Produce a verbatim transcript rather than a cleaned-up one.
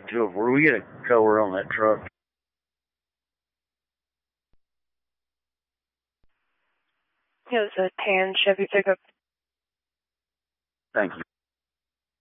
two of where we get a color on that truck. It was a tan Chevy pickup. Thank you.